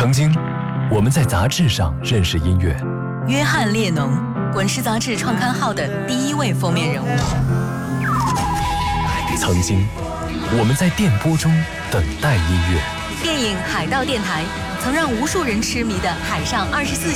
曾经，我们在杂志上认识音乐。 约翰列侬，滚石杂志创刊号的第一位封面人物。 曾经，我们在电波中等待音乐。 电影《海盗电台》曾让无数人痴迷的海上24